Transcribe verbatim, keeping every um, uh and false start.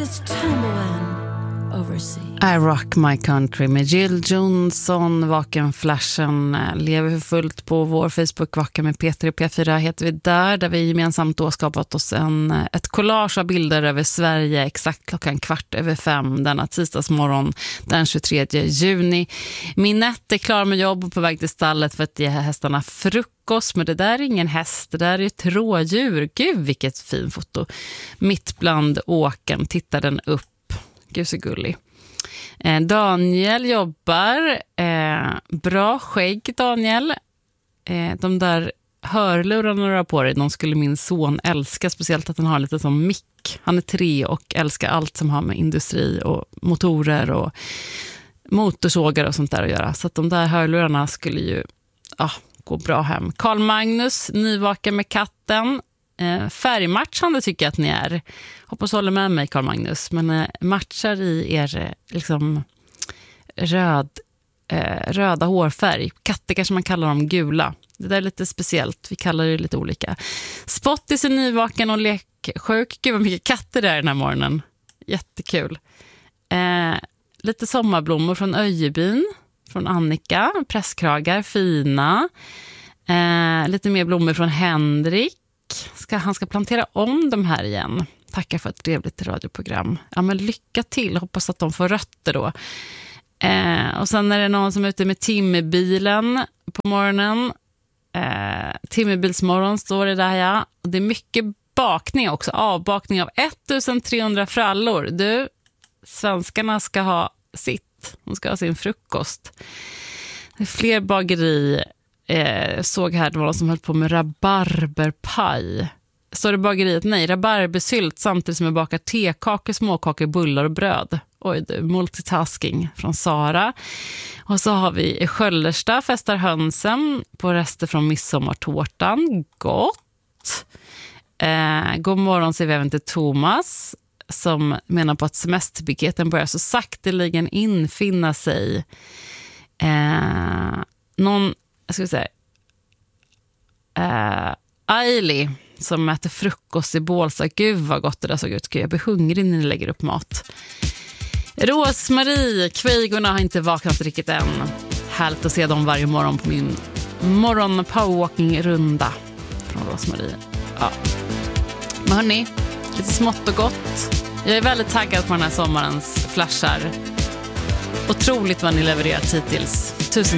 was tumbling overseas. I Rock My Country med Jill Johnson. Vaken Flashen lever för fullt på vår Facebook. Vaken med Peter och P fyra heter vi där. Där vi gemensamt då skapat oss en, ett collage av bilder över Sverige exakt klockan kvart över fem denna tisdagsmorgon den tjugotredje juni. Minette är klar med jobb och på väg till stallet för att ge hästarna frukost. Men det där är ingen häst, det där är ett rådjur. Gud vilket fin foto. Mitt bland åken tittar den upp. Gud så gullig. Daniel jobbar, eh, bra skägg Daniel, eh, de där hörlurarna du har på dig, de skulle min son älska, speciellt att den har lite som mick. Han är tre och älskar allt som har med industri och motorer och motorsågar och sånt där att göra, så att de där hörlurarna skulle ju ah, gå bra hem. Carl Magnus, nyvaken med katten. Eh, färgmatchande tycker jag att ni är. Hoppas håller med mig Carl Magnus. Men eh, matchar i er eh, liksom röd, eh, röda hårfärg. Katter kanske man kallar dem gula. Det där är lite speciellt. Vi kallar det lite olika. Spottis är nyvaken och leksjuk. Gud vad mycket katter det är den här morgonen. Jättekul. Eh, lite sommarblommor från Öjebyn. Från Annika. Presskragar, fina. Eh, lite mer blommor från Henrik. Ska, han ska plantera om de här igen. Tackar för ett trevligt radioprogram. Ja, men lycka till. Hoppas att de får rötter då. Eh, och sen är det någon som är ute med timmerbilen på morgonen. Eh, timmerbilsmorgon står det där, ja. Och det är mycket bakning också. Avbakning av ettusentrehundra frallor. Du, svenskarna ska ha sitt. De ska ha sin frukost. Det är fler bageri. Eh, såg här, det var någon som höll på med rabarberpaj. Står det bageriet? Nej, rabarbersylt samtidigt som jag bakar tekakor, småkakor, bullar och bröd. Oj, det är multitasking från Sara. Och så har vi i Sköllersta festar hönsen på rester från midsommartårtan. Gott! Eh, god morgon säger vi även till Thomas som menar på att semesterpiketen börjar så sakteligen infinna sig. Eh, någon jag ska säga uh, Ailey som äter frukost i Bålsa. Gud vad gott det där såg ut. Gud, jag blir hungrig när ni lägger upp mat. Rosmarie, kvejgorna har inte vaknat riktigt än. Härligt att se dem varje morgon på min morgon powerwalking-runda från Rosmarie. Ja. Men hörni, lite smått och gott. Jag är väldigt taggad på den här sommarens flashar. Otroligt vad ni levererat hittills. Tusen